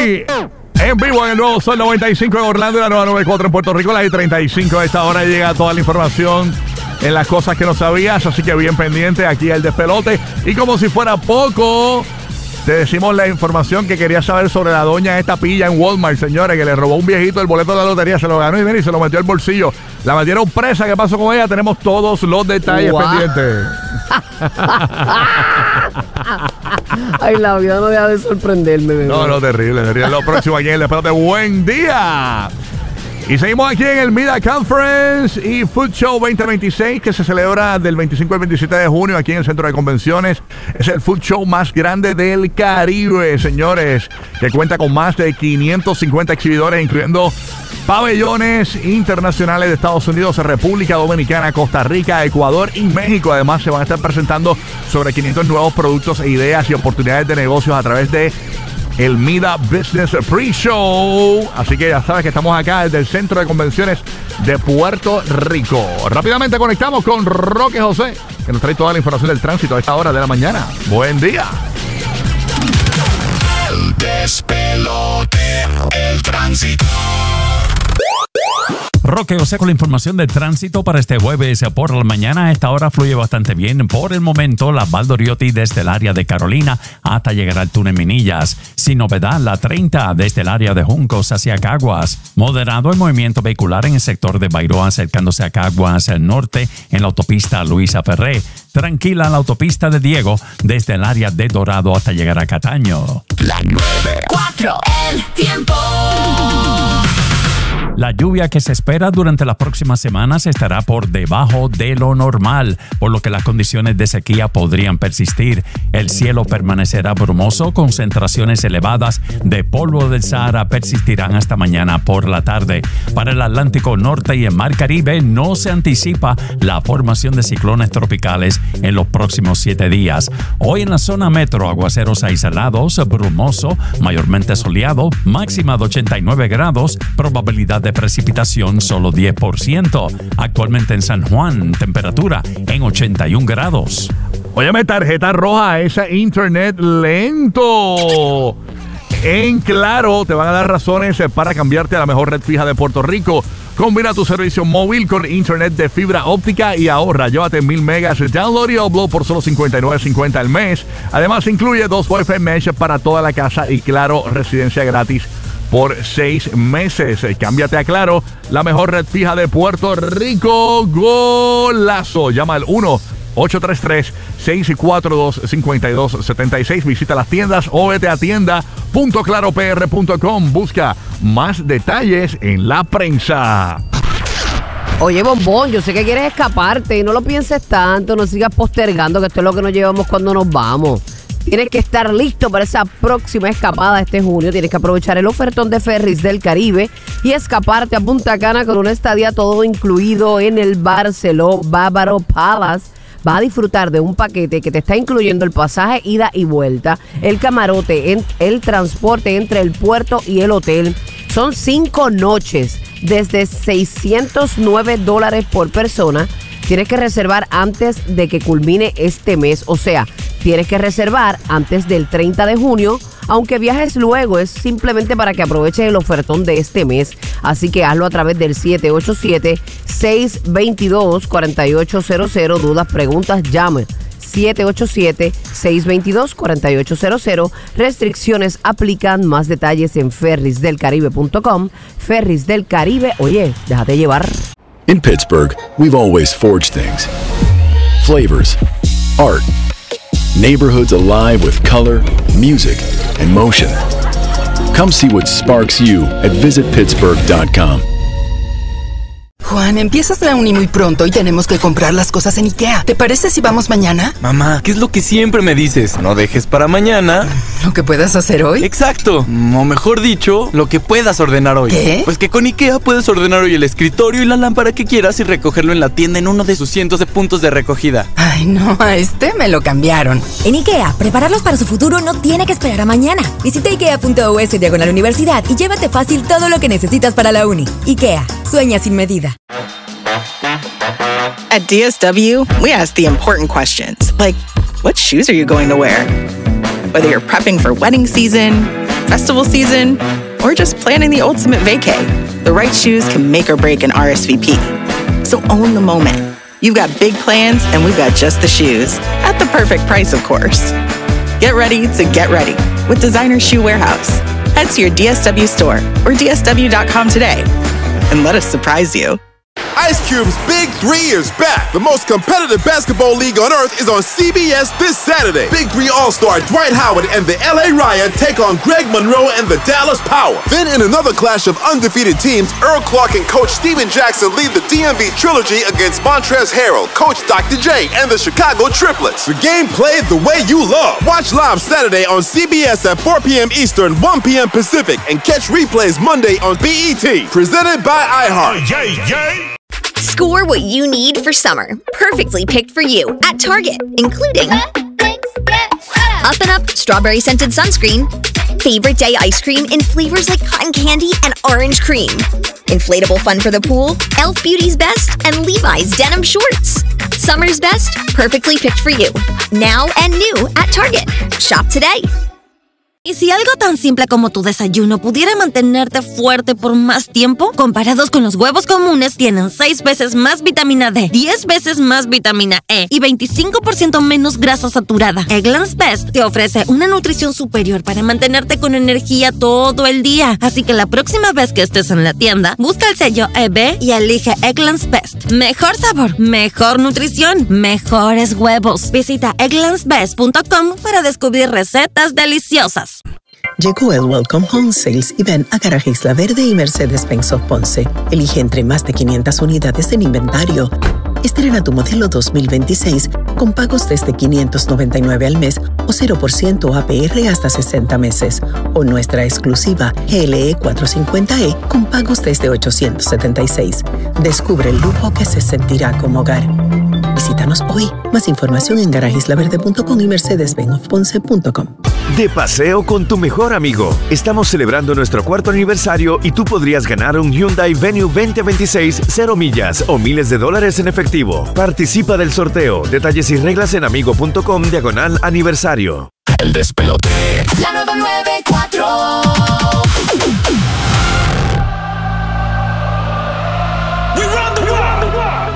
Bunny. En vivo en el nuevo Sol 95 en Orlando y la nueva 94 en Puerto Rico. La I-35 a esta hora llega toda la información en las cosas que no sabías. Así que bien pendiente aquí el despelote. Y como si fuera poco, te decimos la información que querías saber sobre la doña esta pilla en Walmart, señores, que le robó un viejito el boleto de la lotería, se lo ganó y mira, y se lo metió al bolsillo. La metieron presa. ¿Qué pasó con ella? Tenemos todos los detalles pendientes. Ay, la vida no deja de sorprenderme, bebé. No, terrible. Lo próximo aquí en el despelote. Buen día. Y seguimos aquí en el Mida Conference y Food Show 2026, que se celebra del 25 al 27 de junio aquí en el Centro de Convenciones. Es el Food Show más grande del Caribe, señores, que cuenta con más de 550 exhibidores, incluyendo pabellones internacionales de Estados Unidos, República Dominicana, Costa Rica, Ecuador y México. Además, se van a estar presentando sobre 500 nuevos productos e ideas y oportunidades de negocios a través de el Mida Business Pre-Show. Así que ya sabes que estamos acá desde el Centro de Convenciones de Puerto Rico. Rápidamente conectamos con Roque José, que nos trae toda la información del tránsito a esta hora de la mañana. Buen día. El despelote, el tránsito. Roque José con la información de tránsito para este jueves por la mañana. A esta hora fluye bastante bien. Por el momento, la Valdoriotti desde el área de Carolina hasta llegar al túnel Minillas. Sin novedad, la 30 desde el área de Juncos hacia Caguas. Moderado el movimiento vehicular en el sector de Bairoa acercándose a Caguas al norte en la autopista Luisa Ferré. Tranquila la autopista de Diego desde el área de Dorado hasta llegar a Cataño. La 94, el tiempo. La lluvia que se espera durante las próximas semanas estará por debajo de lo normal, por lo que las condiciones de sequía podrían persistir. El cielo permanecerá brumoso, concentraciones elevadas de polvo del Sahara persistirán hasta mañana por la tarde. Para el Atlántico Norte y el Mar Caribe no se anticipa la formación de ciclones tropicales en los próximos 7 días. Hoy en la zona metro, aguaceros aislados, brumoso, mayormente soleado, máxima de 89 grados, probabilidad de precipitación solo 10%. Actualmente en San Juan, temperatura en 81 grados. Óyeme, tarjeta roja, ese internet lento. En Claro te van a dar razones para cambiarte a la mejor red fija de Puerto Rico. Combina tu servicio móvil con internet de fibra óptica y ahorra. Llévate 1000 megas de download y upload por solo $59.50 al mes. Además, incluye 2 Wi-Fi mesh para toda la casa y Claro residencia gratis por 6 meses. Cámbiate a Claro, la mejor red fija de Puerto Rico. Golazo. Llama al 1-833-642-5276. Visita las tiendas o vete a tienda.claropr.com. Busca más detalles en la prensa. Oye, Bombón, yo sé que quieres escaparte y no lo pienses tanto, no sigas postergando, que esto es lo que nos llevamos cuando nos vamos. Tienes que estar listo para esa próxima escapada este junio. Tienes que aprovechar el ofertón de Ferries del Caribe y escaparte a Punta Cana con una estadía todo incluido en el Barceló Bávaro Palace. Vas a disfrutar de un paquete que te está incluyendo el pasaje ida y vuelta, el camarote, el transporte entre el puerto y el hotel. Son 5 noches desde $609 por persona. Tienes que reservar antes de que culmine este mes. O sea, tienes que reservar antes del 30 de junio. Aunque viajes luego, es simplemente para que aproveches el ofertón de este mes. Así que hazlo a través del 787-622-4800. Dudas, preguntas, llame. 787-622-4800. Restricciones aplican. Más detalles en ferrisdelcaribe.com. Ferris del Caribe. Oye, déjate llevar. In Pittsburgh, we've always forged things. Flavors, art, neighborhoods alive with color, music, and motion. Come see what sparks you at visitpittsburgh.com. Juan, empiezas la uni muy pronto y tenemos que comprar las cosas en IKEA. ¿Te parece si vamos mañana? Mamá, ¿qué es lo que siempre me dices? No dejes para mañana ¿Lo que puedas hacer hoy? Exacto, o mejor dicho, lo que puedas ordenar hoy. ¿Qué? Pues que con IKEA puedes ordenar hoy el escritorio y la lámpara que quieras y recogerlo en la tienda en uno de sus cientos de puntos de recogida. Ay, no, a este me lo cambiaron. En IKEA, prepararlos para su futuro no tiene que esperar a mañana. Visita IKEA.us/universidad y llévate fácil todo lo que necesitas para la uni. IKEA, sueña sin medida. At DSW, we ask the important questions, like, what shoes are you going to wear? Whether you're prepping for wedding season, festival season, or just planning the ultimate vacay, the right shoes can make or break an RSVP. So own the moment. You've got big plans, and we've got just the shoes. At the perfect price, of course. Get ready to get ready with Designer Shoe Warehouse. Head to your DSW store or DSW.com today and let us surprise you. Ice Cube's Big 3 is back. The most competitive basketball league on earth is on CBS this Saturday. Big 3 All-Star Dwight Howard and the LA Riot take on Greg Monroe and the Dallas Power. Then in another clash of undefeated teams, Earl Clark and Coach Steven Jackson lead the DMV Trilogy against Montrezl Harrell, Coach Dr. J, and the Chicago Triplets. The game played the way you love. Watch live Saturday on CBS at 4 p.m. Eastern, 1 p.m. Pacific, and catch replays Monday on BET. Presented by iHeart. Score what you need for summer. Perfectly picked for you at Target, including Up and Up Strawberry Scented Sunscreen, Favorite Day Ice Cream in flavors like cotton candy and orange cream, Inflatable Fun for the Pool, Elf Beauty's Best, and Levi's Denim Shorts. Summer's best, perfectly picked for you. Now and new at Target. Shop today. ¿Y si algo tan simple como tu desayuno pudiera mantenerte fuerte por más tiempo? Comparados con los huevos comunes, tienen 6 veces más vitamina D, 10 veces más vitamina E y 25% menos grasa saturada. Eggland's Best te ofrece una nutrición superior para mantenerte con energía todo el día. Así que la próxima vez que estés en la tienda, busca el sello EB y elige Eggland's Best. Mejor sabor, mejor nutrición, mejores huevos. Visita egglandsbest.com para descubrir recetas deliciosas. Llegó el Welcome Home Sales y ven a Garaje Isla Verde y Mercedes-Benz of Ponce. Elige entre más de 500 unidades en inventario. Estrena tu modelo 2026 con pagos desde $599 al mes o 0% APR hasta 60 meses. O nuestra exclusiva GLE 450E con pagos desde $876. Descubre el lujo que se sentirá como hogar. Visítanos hoy. Más información en garajeislaverde.com y mercedes-benzofponce.com. De paseo con tu mejor amigo. Estamos celebrando nuestro 4º aniversario y tú podrías ganar un Hyundai Venue 2026 0 millas o miles de dólares en efectivo. Participa del sorteo. Detalles y reglas en amigo.com/aniversario. El despelote. La 994. We run the world.